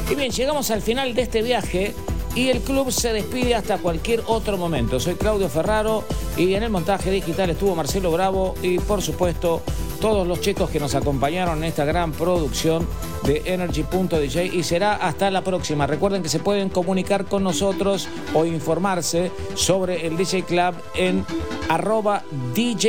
Y bien, llegamos al final de este viaje y el club se despide hasta cualquier otro momento. Soy Claudio Ferraro y en el montaje digital estuvo Marcelo Bravo y, por supuesto, todos los chicos que nos acompañaron en esta gran producción de Energy.dj, y será hasta la próxima. Recuerden que se pueden comunicar con nosotros o informarse sobre el DJ Club en @DJ